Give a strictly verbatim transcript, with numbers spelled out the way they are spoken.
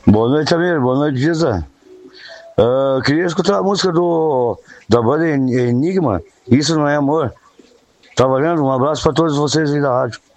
Boa noite, Amir. Boa noite, Giza. Uh, queria escutar a música do da banda Enigma. Isso não é amor. Tá valendo? Um abraço pra todos vocês aí da rádio.